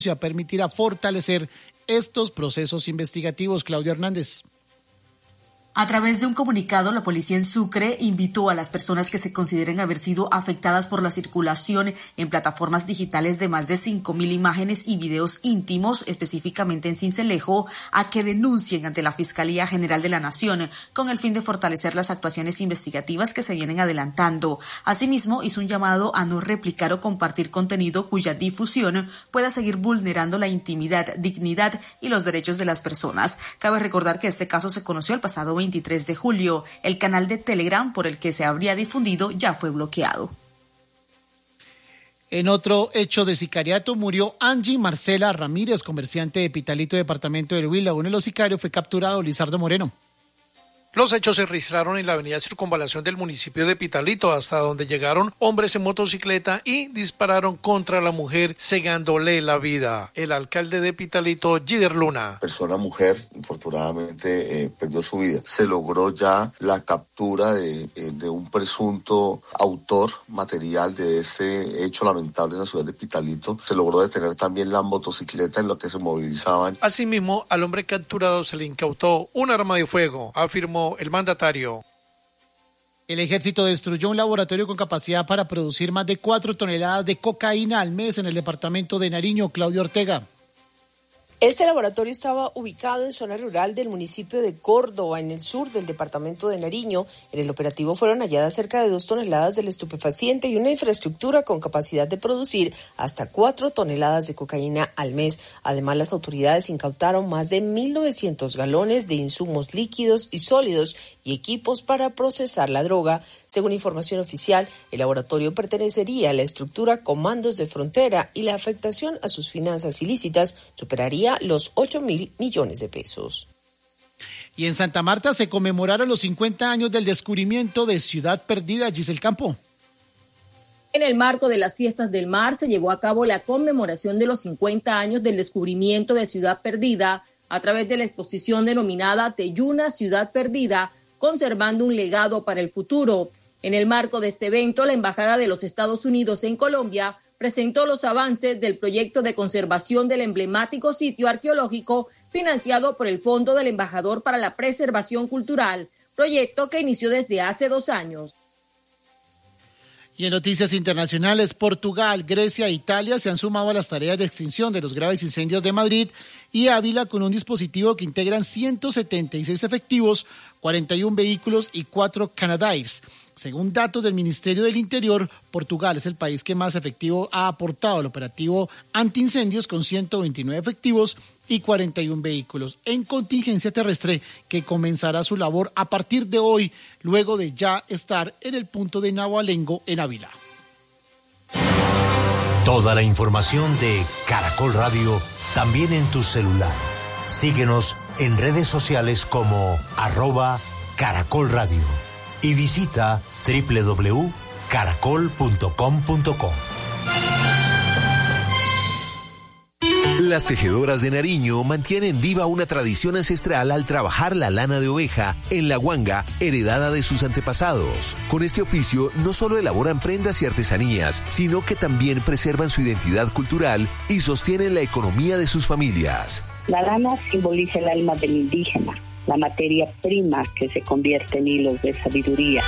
permitirá fortalecer estos procesos investigativos. Claudia Hernández. A través de un comunicado, la policía en Sucre invitó a las personas que se consideren haber sido afectadas por la circulación en plataformas digitales de más de 5.000 imágenes y videos íntimos, específicamente en Sincelejo, a que denuncien ante la Fiscalía General de la Nación, con el fin de fortalecer las actuaciones investigativas que se vienen adelantando. Asimismo, hizo un llamado a no replicar o compartir contenido cuya difusión pueda seguir vulnerando la intimidad, dignidad y los derechos de las personas. Cabe recordar que este caso se conoció el pasado 23 de julio. El canal de Telegram por el que se habría difundido ya fue bloqueado. En otro hecho de sicariato murió Angie Marcela Ramírez, comerciante de Pitalito, departamento del Huila. Uno de los sicarios fue capturado, Lizardo Moreno. Los hechos se registraron en la avenida Circunvalación del municipio de Pitalito, hasta donde llegaron hombres en motocicleta y dispararon contra la mujer, cegándole la vida. El alcalde de Pitalito, Gider Luna. Persona mujer, infortunadamente, perdió su vida. Se logró ya la captura de un presunto autor material de ese hecho lamentable en la ciudad de Pitalito. Se logró detener también la motocicleta en la que se movilizaban. Asimismo, al hombre capturado se le incautó un arma de fuego, afirmó el mandatario. El ejército destruyó un laboratorio con capacidad para producir más de 4 toneladas de cocaína al mes en el departamento de Nariño. Claudio Ortega. Este laboratorio estaba ubicado en zona rural del municipio de Córdoba, en el sur del departamento de Nariño. En el operativo fueron halladas cerca de 2 toneladas del estupefaciente y una infraestructura con capacidad de producir hasta 4 toneladas de cocaína al mes. Además, las autoridades incautaron más de 1.900 galones de insumos líquidos y sólidos y equipos para procesar la droga. Según información oficial, el laboratorio pertenecería a la estructura Comandos de Frontera y la afectación a sus finanzas ilícitas superaría los 8.000 millones de pesos. Y en Santa Marta se conmemoraron los 50 años del descubrimiento de Ciudad Perdida. Giselle Campo. En el marco de las Fiestas del Mar se llevó a cabo la conmemoración de los 50 años del descubrimiento de Ciudad Perdida a través de la exposición denominada Teyuna Ciudad Perdida, conservando un legado para el futuro. En el marco de este evento, la Embajada de los Estados Unidos en Colombia presentó los avances del proyecto de conservación del emblemático sitio arqueológico financiado por el Fondo del Embajador para la Preservación Cultural, proyecto que inició desde hace 2 años. Y en noticias internacionales, Portugal, Grecia e Italia se han sumado a las tareas de extinción de los graves incendios de Madrid y Ávila con un dispositivo que integran 176 efectivos, 41 vehículos y 4 Canadairs. Según datos del Ministerio del Interior, Portugal es el país que más efectivo ha aportado al operativo antiincendios con 129 efectivos y 41 vehículos en contingencia terrestre que comenzará su labor a partir de hoy, luego de ya estar en el punto de Nahualengo en Ávila. Toda la información de Caracol Radio también en tu celular. Síguenos en redes sociales como @Caracol Radio y visita www.caracol.com.co. Las tejedoras de Nariño mantienen viva una tradición ancestral al trabajar la lana de oveja en la guanga heredada de sus antepasados. Con este oficio no solo elaboran prendas y artesanías, sino que también preservan su identidad cultural y sostienen la economía de sus familias. La lana simboliza el alma del indígena, la materia prima que se convierte en hilos de sabiduría.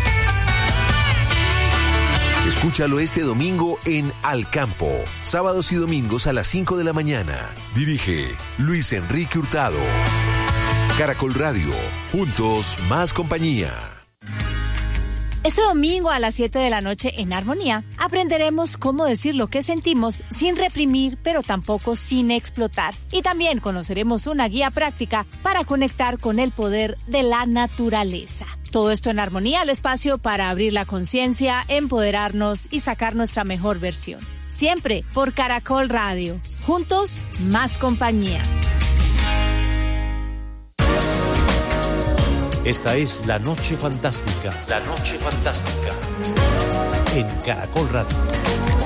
Escúchalo este domingo en Al Campo, sábados y domingos a las 5 de la mañana. Dirige Luis Enrique Hurtado. Caracol Radio, juntos más compañía. Este domingo a las 7 de la noche en Armonía aprenderemos cómo decir lo que sentimos sin reprimir, pero tampoco sin explotar. Y también conoceremos una guía práctica para conectar con el poder de la naturaleza. Todo esto en Armonía, el espacio para abrir la conciencia, empoderarnos y sacar nuestra mejor versión. Siempre por Caracol Radio. Juntos, más compañía. Esta es La Noche Fantástica. La Noche Fantástica. En Caracol Radio.